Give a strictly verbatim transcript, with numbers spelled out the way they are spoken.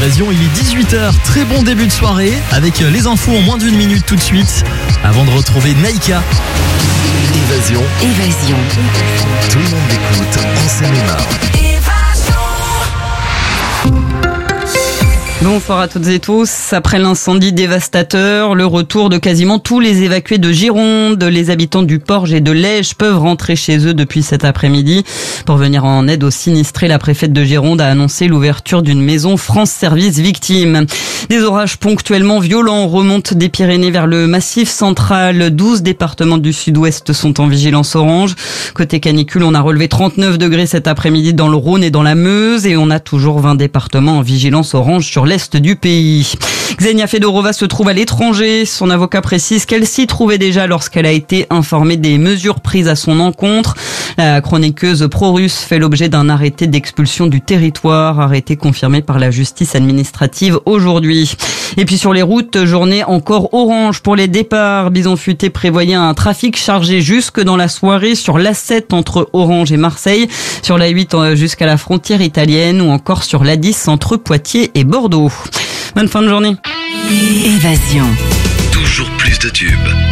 Évasion, il est dix-huit heures, très bon début de soirée, avec les infos en moins d'une minute tout de suite, avant de retrouver Naïka. Évasion. Évasion. Tout le monde écoute en Seine-et-Marne. Bonsoir à toutes et tous. Après l'incendie dévastateur, le retour de quasiment tous les évacués de Gironde, les habitants du Porge et de l'Ège peuvent rentrer chez eux depuis cet après-midi. Pour venir en aide aux sinistrés, la préfète de Gironde a annoncé l'ouverture d'une maison France Service Victimes. Des orages ponctuellement violents remontent des Pyrénées vers le Massif central. douze départements du sud-ouest sont en vigilance orange. Côté canicule, on a relevé trente-neuf degrés cet après-midi dans le Rhône et dans la Meuse et on a toujours vingt départements en vigilance orange sur l'est du pays. Xenia Fedorova se trouve à l'étranger. Son avocat précise qu'elle s'y trouvait déjà lorsqu'elle a été informée des mesures prises à son encontre. La chroniqueuse pro-russe fait l'objet d'un arrêté d'expulsion du territoire, arrêté confirmé par la justice administrative aujourd'hui. Et puis sur les routes, journée encore orange pour les départs. Bison Futé prévoyait un trafic chargé jusque dans la soirée sur l'A sept entre Orange et Marseille, sur l'A huit jusqu'à la frontière italienne ou encore sur l'A dix entre Poitiers et Bordeaux. Bonne fin de journée. Évasion. Toujours plus de tubes.